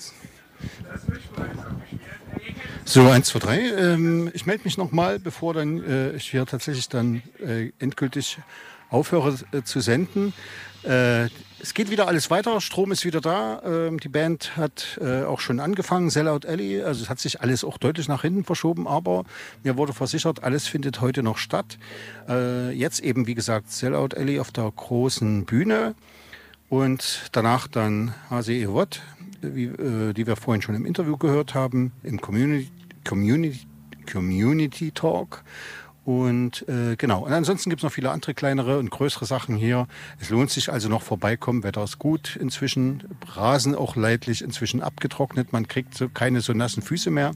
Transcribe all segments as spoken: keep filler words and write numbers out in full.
So, eins, zwei, drei. Ähm, ich melde mich nochmal, bevor dann äh, ich hier tatsächlich dann äh, endgültig aufhöre äh, zu senden. Äh, es geht wieder alles weiter, Strom ist wieder da. Ähm, die Band hat äh, auch schon angefangen, Sellout Alley. Also es hat sich alles auch deutlich nach hinten verschoben, aber mir wurde versichert, alles findet heute noch statt. Äh, jetzt eben, wie gesagt, Sellout Alley auf der großen Bühne und danach dann H C E Watt, wie, äh, die wir vorhin schon im Interview gehört haben, im Community, Community, Community Talk. Und äh, genau, und ansonsten gibt es noch viele andere kleinere und größere Sachen hier. Es lohnt sich also noch vorbeikommen, Wetter ist gut inzwischen, Rasen auch leidlich inzwischen abgetrocknet, man kriegt so keine so nassen Füße mehr.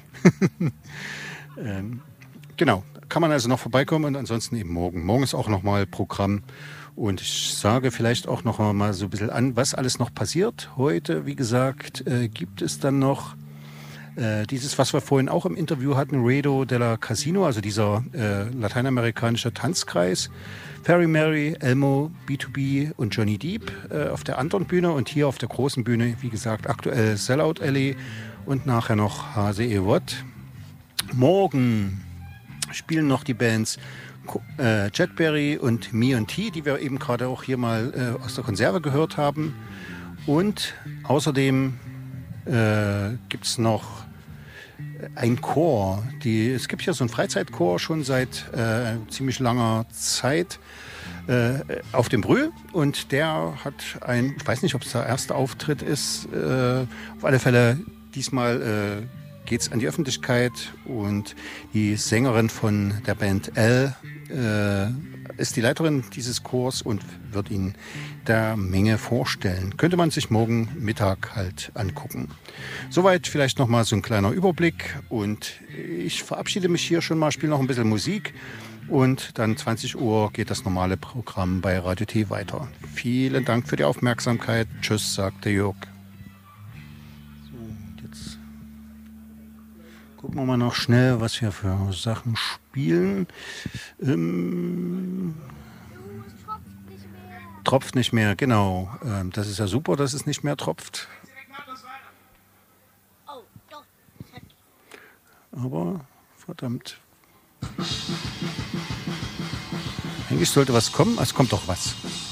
ähm, genau, kann man also noch vorbeikommen und ansonsten eben morgen. Morgen ist auch nochmal Programm und ich sage vielleicht auch noch mal so ein bisschen an, was alles noch passiert. Heute, wie gesagt, äh, gibt es dann noch Äh, dieses, was wir vorhin auch im Interview hatten, Ruedo de la Casino, also dieser äh, lateinamerikanische Tanzkreis. Ferry Mary, Elmo, B zwei B und Johnny Deep äh, auf der anderen Bühne und hier auf der großen Bühne, wie gesagt, aktuell Sellout Alley und nachher noch H C E Watt. Morgen spielen noch die Bands äh, Jetberry und Me und T, die wir eben gerade auch hier mal äh, aus der Konserve gehört haben. Und außerdem äh, gibt es noch ein Chor. Die, es gibt hier so einen Freizeitchor schon seit äh, ziemlich langer Zeit äh, auf dem Brühl und der hat ein, ich weiß nicht, ob es der erste Auftritt ist, äh, auf alle Fälle diesmal äh, geht es an die Öffentlichkeit und die Sängerin von der Band L äh, ist die Leiterin dieses Chors und wird ihn der Menge vorstellen. Könnte man sich morgen Mittag halt angucken. Soweit vielleicht nochmal so ein kleiner Überblick und ich verabschiede mich hier schon mal, spiele noch ein bisschen Musik und dann zwanzig Uhr geht das normale Programm bei Radio T weiter. Vielen Dank für die Aufmerksamkeit. Tschüss, sagt der Jörg. So, jetzt gucken wir mal noch schnell, was wir für Sachen spielen. Ähm Tropft nicht mehr, genau. Ähm, das ist ja super, dass es nicht mehr tropft. Aber, verdammt. Eigentlich sollte was kommen, es kommt doch was.